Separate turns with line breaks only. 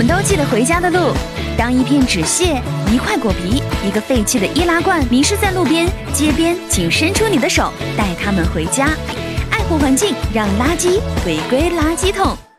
们都记得回家的路。当一片纸屑、一块果皮、一个废弃的易拉罐迷失在路边、街边，请伸出你的手，带它们回家。爱护环境，让垃圾回归垃圾桶。